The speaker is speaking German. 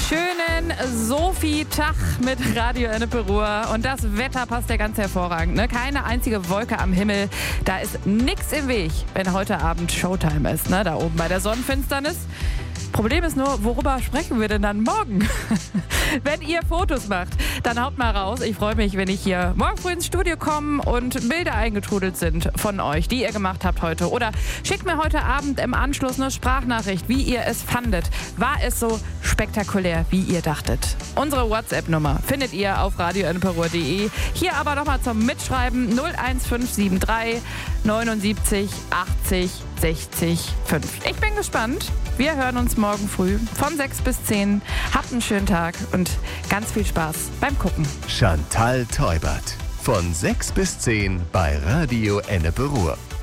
Schönen Sophie-Tag mit Radio Ennepe Ruhr. Und das Wetter passt ja ganz hervorragend. Ne? Keine einzige Wolke am Himmel. Da ist nichts im Weg, wenn heute Abend Showtime ist. Ne? Da oben bei der Sonnenfinsternis. Problem ist nur, worüber sprechen wir denn dann morgen? Wenn ihr Fotos macht, dann haut mal raus. Ich freue mich, wenn ich hier morgen früh ins Studio komme und Bilder eingetrudelt sind von euch, die ihr gemacht habt heute. Oder schickt mir heute Abend im Anschluss eine Sprachnachricht, wie ihr es fandet. War es so spektakulär, wie ihr dachtet? Unsere WhatsApp-Nummer findet ihr auf radioenneperuhr.de. Hier aber nochmal zum Mitschreiben 01573 79 80 60 5. Ich bin gespannt. Wir hören uns morgen früh von 6 bis 10. Habt einen schönen Tag und ganz viel Spaß beim Gucken. Chantal Teubert. Von 6 bis 10 bei Radio Ennepe Ruhr.